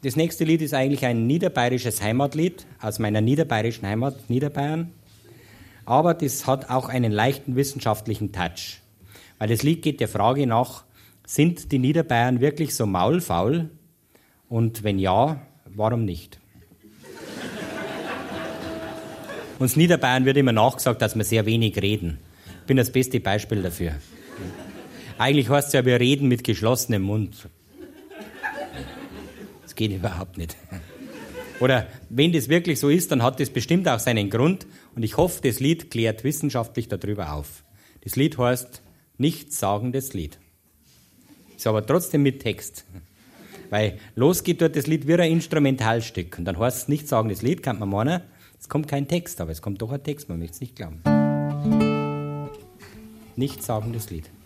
Das nächste Lied ist eigentlich ein niederbayerisches Heimatlied aus meiner niederbayerischen Heimat, Niederbayern. Aber das hat auch einen leichten wissenschaftlichen Touch. Weil das Lied geht der Frage nach, sind die Niederbayern wirklich so maulfaul? Und wenn ja, warum nicht? Uns Niederbayern wird immer nachgesagt, dass wir sehr wenig reden. Ich bin das beste Beispiel dafür. Eigentlich heißt es ja, wir reden mit geschlossenem Mund. Das geht überhaupt nicht. Oder wenn das wirklich so ist, dann hat das bestimmt auch seinen Grund. Und ich hoffe, das Lied klärt wissenschaftlich darüber auf. Das Lied heißt Nichtssagendes Lied. Ist aber trotzdem mit Text. Weil los geht dort das Lied wie ein Instrumentalstück. Und dann heißt es Nichtssagendes Lied, kann man meinen, es kommt kein Text, aber es kommt doch ein Text, man möchte es nicht glauben. Nichtssagendes Lied.